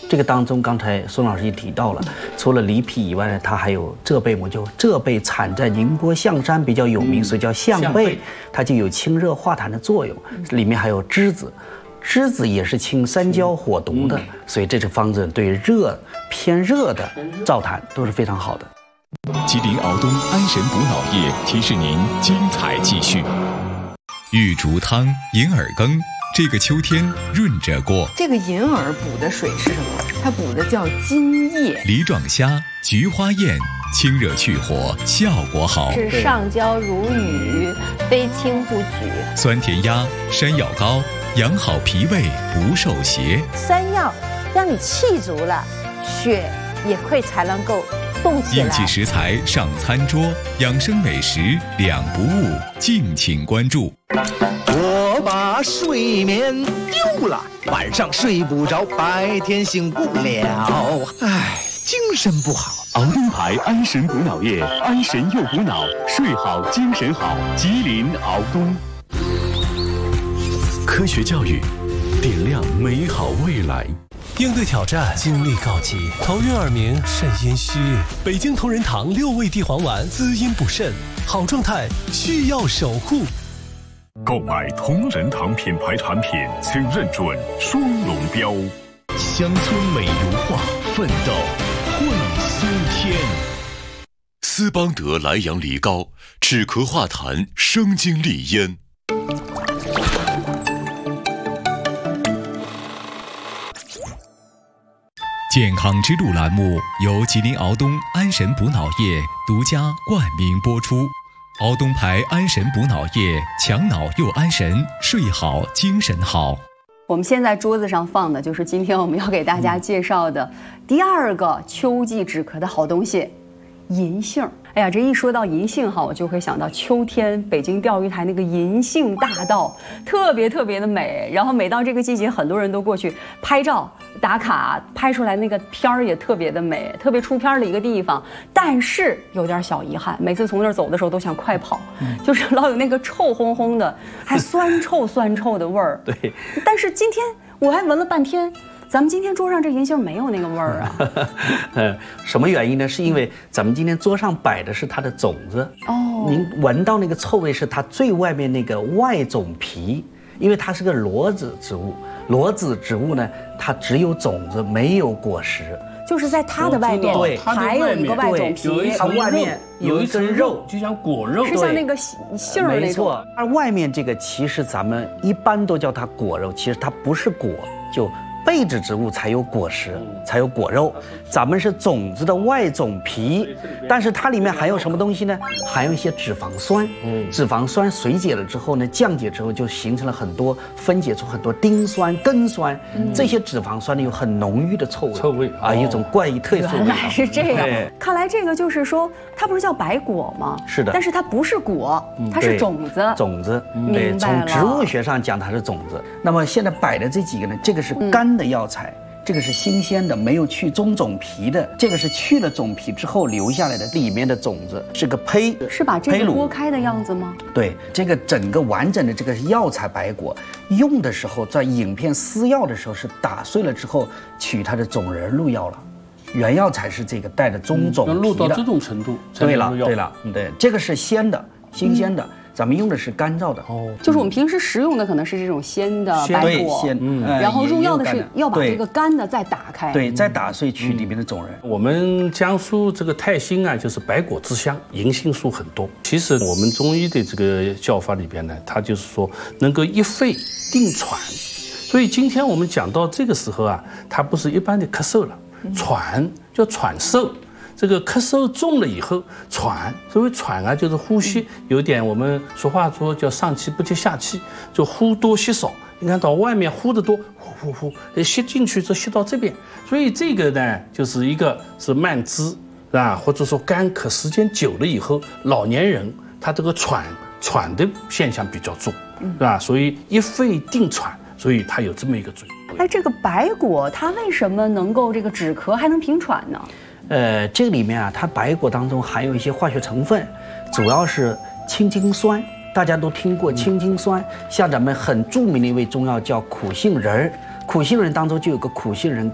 这个当中，刚才孙老师也提到了，除了梨皮以外呢，它还有浙贝母，就浙贝产在宁波象山比较有名，所以叫象贝，它就有清热化痰的作用。里面还有栀子，栀子也是清三焦火毒的，所以这种方子对偏热的燥痰都是非常好的。 吉林敖东安神补脑液提示您精彩继续。玉竹汤、银耳羹，这个秋天润着过。 这个银耳补的水是什么？它补的叫津液。 梨状虾、菊花宴，清热去火，效果好。 是上焦如雨，非清不举。 酸甜鸭、山药膏，养好脾胃，不受邪。 山药让你气足了，血也会才能够动起来。 应季食材上餐桌，养生美食两不误，敬请关注。 我把睡眠丢了，晚上睡不着，白天醒不了，唉，精神不好。 敖东牌安神补脑液，安神又补脑，睡好精神好。吉林敖东。科学教育，点亮美好未来。 应对挑战，精力告急，头晕耳鸣，肾阴虚。北京同仁堂6味地黄丸，滋阴补肾，好状态需要守护。 购买同仁堂品牌产品，请认准双龙标。 乡村美如画，奋斗会苏天。 斯邦德莱阳梨膏，止咳化痰，生津利咽。 健康之路栏目由吉林敖东安神补脑液独家冠名播出。敖东牌安神补脑液，强脑又安神，睡好精神好。 我们现在桌子上放的就是今天我们要给大家介绍的第二个秋季止咳的好东西——银杏。哎呀，这一说到银杏哈，我就会想到秋天北京钓鱼台那个银杏大道，特别的美。然后每到这个季节，很多人都过去拍照打卡，拍出来那个片儿也特别的美，特别出片的一个地方。但是有点小遗憾，每次从那儿走的时候都想快跑，就是老有那个臭烘烘的，还酸臭的味儿。 对。 但是今天我还闻了半天。咱们今天桌上这银杏没有那个味儿啊。 什么原因呢？是因为咱们今天桌上摆的是它的种子。哦，您闻到那个臭味是它最外面那个外种皮，因为它是个裸子植物。裸子植物呢，它只有种子，没有果实。 就是在它的外面， 对， 还有一个外种皮， 它外面有一根肉， 就像果肉， 是像那个杏儿那种。 没错，而外面这个其实咱们一般都叫它果肉，其实它不是果，就被子植物才有果实，才有果肉。咱们是种子的外种皮，但是它里面含有什么东西呢？含有一些脂肪酸。脂肪酸水解了之后呢，降解之后就形成了很多，分解出很多丁酸、根酸。这些脂肪酸呢有很浓郁的臭味啊，一种怪异特殊的味道。 原来是这样，看来这个就是说，它不是叫白果吗？ 是的， 但是它不是果，它是种子。 种子，对，从植物学上讲它是种子。那么现在摆的这几个呢，这个是干的药材。这个是新鲜的，没有去中种皮的。这个是去了种皮之后留下来的，里面的种子是个胚， 是把这个剥开的样子吗？ 对，这个整个完整的这个药材白果，用的时候在影片撕药的时候是打碎了之后取它的种仁入药了。原药材是这个带着中种皮的， 录到这种程度。 对了，对，这个是鲜的，新鲜的。咱们用的是干燥的就是我们平时食用的可能是这种鲜的白果，然后入药的是要把这个干的再打开， 对，再打碎取里面的种仁。 我们江苏这个泰兴啊，就是百果之乡，银杏树很多。其实我们中医的这个教法里边呢，它就是说能够一肺定喘，所以今天我们讲到这个时候啊，它不是一般的咳嗽了，喘叫喘嗽。这个咳嗽重了以后喘，所谓喘啊，就是呼吸有点我们俗话说叫上气不接下气，就呼多吸少。你看到外面呼得多，呼，吸进去就吸到这边，所以这个呢，就是一个是慢支啊，或者说干咳时间久了以后，老年人他这个喘的现象比较重，是吧？所以一肺定喘，所以它有这么一个作用。 哎，这个白果它为什么能够这个止咳还能平喘呢？ 这个里面啊，它白果当中含有一些化学成分，主要是青筋酸。大家都听过青筋酸，像咱们很著名的一味中药叫苦杏仁，苦杏仁当中就有个苦杏仁